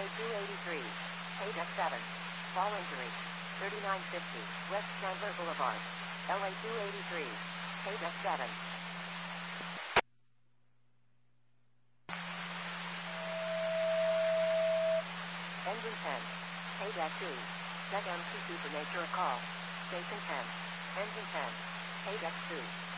LA 283. Paydeck 7. Fall injury. 3950 West Chandler Boulevard. LA 283. Paydeck 7. Engine 10. Paydeck 2. Check MTC for nature of call. Station 10. Engine 10. Paydeck 2.